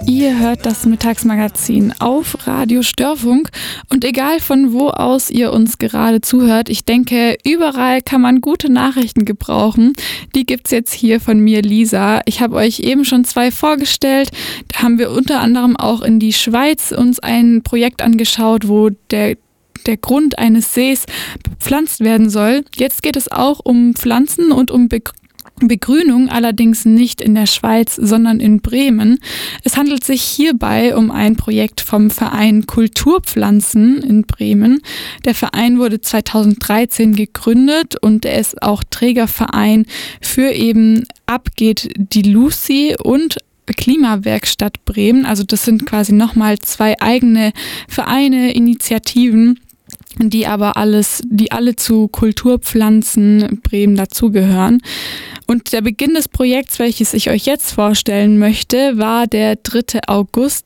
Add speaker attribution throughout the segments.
Speaker 1: Ihr hört das Mittagsmagazin auf Radio Störfunk und egal von wo aus ihr uns gerade zuhört, ich denke, überall kann man gute Nachrichten gebrauchen. Die gibt's jetzt hier von mir, Lisa. Ich habe euch eben schon 2 vorgestellt. Da haben wir unter anderem auch in die Schweiz uns ein Projekt angeschaut, wo der Grund eines Sees bepflanzt werden soll. Jetzt geht es auch um Pflanzen und um Begrünung, allerdings nicht in der Schweiz, sondern in Bremen. Es handelt sich hierbei um ein Projekt vom Verein Kulturpflanzen in Bremen. Der Verein wurde 2013 gegründet und er ist auch Trägerverein für eben Ab geht die Lucy und Klimawerkstatt Bremen. Also das sind quasi nochmal 2 eigene Vereine, Initiativen, die alle zu Kulturpflanzen Bremen dazugehören. Und der Beginn des Projekts, welches ich euch jetzt vorstellen möchte, war der 3. August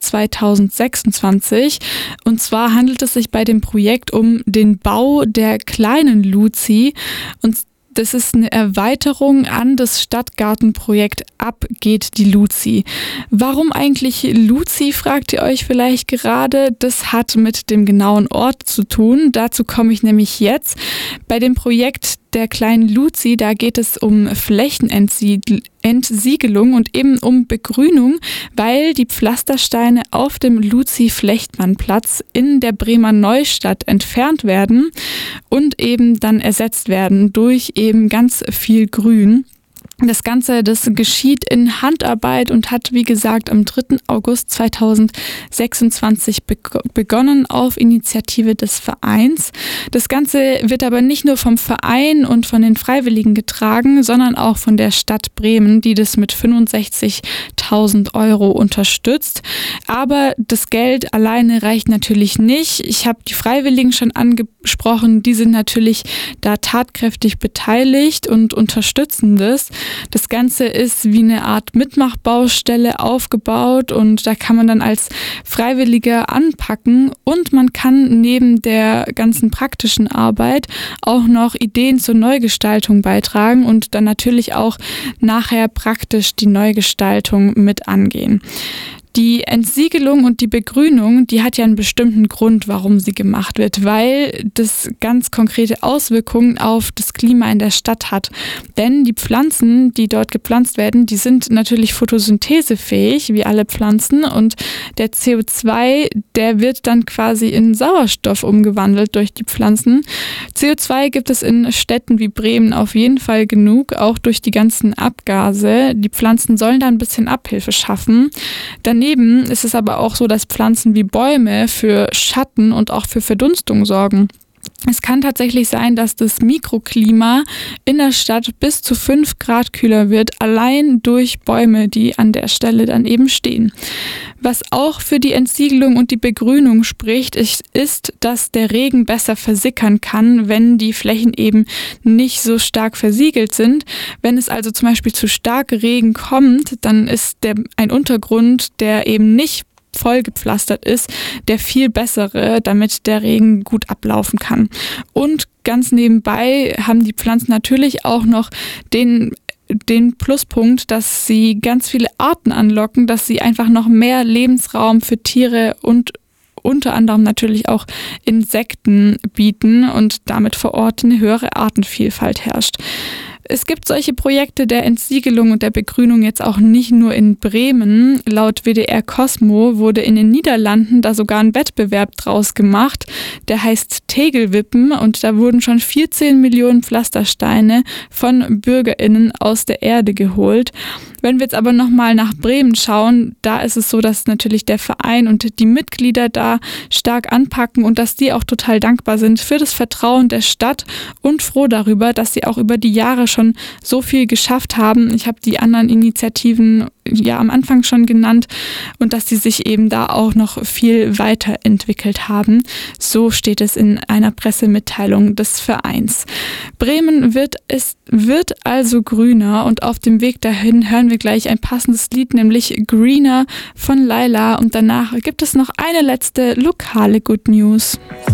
Speaker 1: 2026. Und zwar handelt es sich bei dem Projekt um den Bau der kleinen Lucy. Und das ist eine Erweiterung an das Stadtgartenprojekt Ab geht die Lucy. Warum eigentlich Lucy, fragt ihr euch vielleicht gerade. Das hat mit dem genauen Ort zu tun. Dazu komme ich nämlich jetzt. Bei dem Projekt der kleinen Lucy, da geht es um Flächenentsiegelung und eben um Begrünung, weil die Pflastersteine auf dem Lucy-Flechtmann-Platz in der Bremer Neustadt entfernt werden und eben dann ersetzt werden durch eben ganz viel Grün. Das Ganze, das geschieht in Handarbeit und hat, wie gesagt, am 3. August 2026 begonnen auf Initiative des Vereins. Das Ganze wird aber nicht nur vom Verein und von den Freiwilligen getragen, sondern auch von der Stadt Bremen, die das mit 65.000 € unterstützt. Aber das Geld alleine reicht natürlich nicht. Ich habe die Freiwilligen schon angesprochen, die sind natürlich da tatkräftig beteiligt und unterstützen das. Das Ganze ist wie eine Art Mitmachbaustelle aufgebaut und da kann man dann als Freiwilliger anpacken und man kann neben der ganzen praktischen Arbeit auch noch Ideen zur Neugestaltung beitragen und dann natürlich auch nachher praktisch die Neugestaltung mit angehen. Die Entsiegelung und die Begrünung, die hat ja einen bestimmten Grund, warum sie gemacht wird, weil das ganz konkrete Auswirkungen auf das Klima in der Stadt hat. Denn die Pflanzen, die dort gepflanzt werden, die sind natürlich photosynthesefähig, wie alle Pflanzen, und der CO2, der wird dann quasi in Sauerstoff umgewandelt durch die Pflanzen. CO2 gibt es in Städten wie Bremen auf jeden Fall genug, auch durch die ganzen Abgase. Die Pflanzen sollen da ein bisschen Abhilfe schaffen. Daneben ist es aber auch so, dass Pflanzen wie Bäume für Schatten und auch für Verdunstung sorgen. Es kann tatsächlich sein, dass das Mikroklima in der Stadt bis zu 5 Grad kühler wird, allein durch Bäume, die an der Stelle dann eben stehen. Was auch für die Entsiegelung und die Begrünung spricht, ist, dass der Regen besser versickern kann, wenn die Flächen eben nicht so stark versiegelt sind. Wenn es also zum Beispiel zu starkem Regen kommt, dann ist ein Untergrund, der eben nicht voll gepflastert ist, der viel bessere, damit der Regen gut ablaufen kann. Und ganz nebenbei haben die Pflanzen natürlich auch noch den Pluspunkt, dass sie ganz viele Arten anlocken, dass sie einfach noch mehr Lebensraum für Tiere und unter anderem natürlich auch Insekten bieten und damit vor Ort eine höhere Artenvielfalt herrscht. Es gibt solche Projekte der Entsiegelung und der Begrünung jetzt auch nicht nur in Bremen. Laut WDR Cosmo wurde in den Niederlanden da sogar ein Wettbewerb draus gemacht. Der heißt Tegelwippen und da wurden schon 14 Millionen Pflastersteine von BürgerInnen aus der Erde geholt. Wenn wir jetzt aber nochmal nach Bremen schauen, da ist es so, dass natürlich der Verein und die Mitglieder da stark anpacken und dass die auch total dankbar sind für das Vertrauen der Stadt und froh darüber, dass sie auch über die Jahre schon so viel geschafft haben. Ich habe die anderen Initiativen ja am Anfang schon genannt und dass sie sich eben da auch noch viel weiterentwickelt haben. So steht es in einer Pressemitteilung des Vereins. Bremen wird also grüner und auf dem Weg dahin hören wir gleich ein passendes Lied, nämlich Greener von Laila und danach gibt es noch eine letzte lokale Good News.